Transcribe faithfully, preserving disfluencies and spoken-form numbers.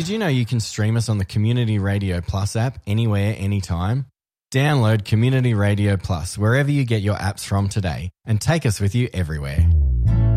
Did you know you can stream us on the Community Radio Plus app anywhere, anytime? Download Community Radio Plus wherever you get your apps from today and take us with you everywhere.